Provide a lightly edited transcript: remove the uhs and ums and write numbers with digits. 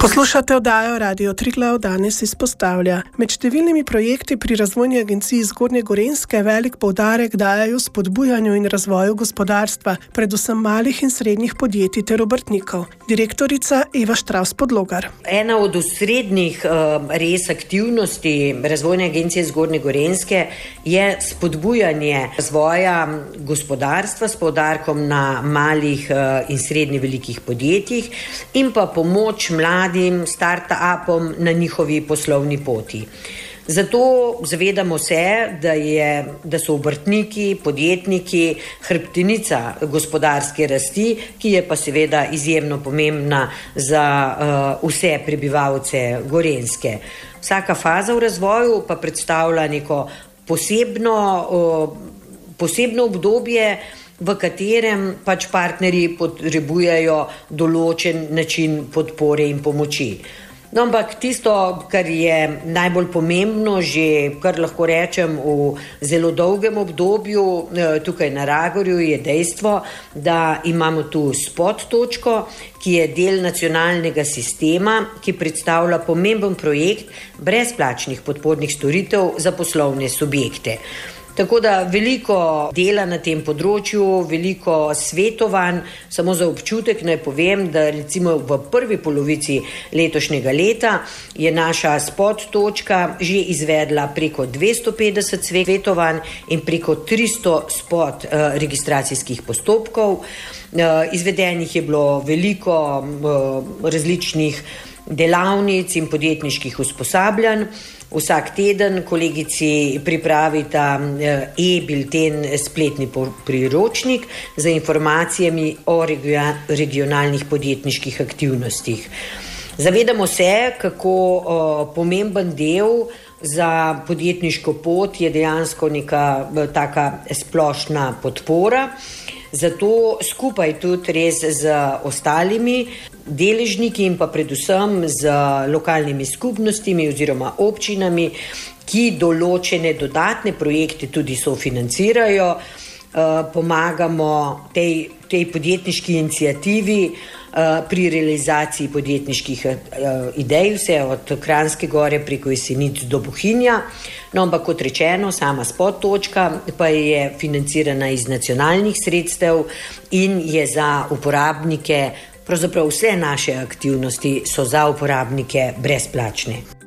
Poslušate oddajo Radio Triglav danes izpostavlja. Med številnimi projekti pri Razvojni agenciji Zgornje Gorenjske velik poudarek dajajo spodbujanju in razvoju gospodarstva, predvsem malih in srednjih podjetij ter obrtnikov. Direktorica Eva Štravs-Podlogar. Ena od osrednjih res aktivnosti Razvojne agencije Zgornje Gorenjske je spodbujanje razvoja gospodarstva s poudarkom na malih in srednje velikih podjetjih in pa pomoč mladim start-upom na njihovi poslovni poti. Zato zavedamo se, da so obrtniki, podjetniki hrbtenica gospodarske rasti, ki je pa seveda izjemno pomembna za vse prebivalce Gorenjske. Vsaka faza v razvoju pa predstavlja neko posebno obdobje, v katerem pač partnerji potrebujejo določen način podpore in pomoči. No, ampak tisto, kar je najbolj pomembno, že kar lahko rečem v zelo dolgem obdobju tukaj na Ragorju, je dejstvo, da imamo tu spot točko, ki je del nacionalnega sistema, ki predstavlja pomemben projekt brezplačnih podpornih storitev za poslovne subjekte. Tako da veliko dela na tem področju, veliko svetovanj. Samo za občutek naj povem, da recimo v prvi polovici letošnjega leta je naša spot točka že izvedla preko 250 svetovanj in preko 300 spot registracijskih postopkov. Izvedenih je bilo veliko različnih delavnic in podjetniških usposabljanj. Vsak teden kolegici pripravita e-bilten spletni priročnik z informacijami o regionalnih podjetniških aktivnostih. Zavedamo se, kako pomemben del za podjetniško pot je dejansko neka taka splošna podpora. Zato skupaj tudi res z ostalimi deležniki in pa predvsem z lokalnimi skupnostmi oziroma občinami, ki določene dodatne projekte tudi sofinancirajo, pomagamo tej podjetniški iniciativi pri realizaciji podjetniških idej, vse od Kranjske Gore preko Jesenic do Bohinja. No, ampak kot rečeno, sama spot točka pa je financirana iz nacionalnih sredstev in je za uporabnike, pravzaprav vse naše aktivnosti so za uporabnike brezplačne.